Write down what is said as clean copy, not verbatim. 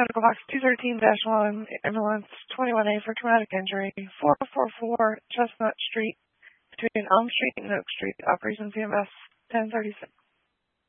Medical Box 213-1, ambulance 21A for traumatic injury, 444 Chestnut Street, between Elm Street and Oak Street, Operations EMS 1036.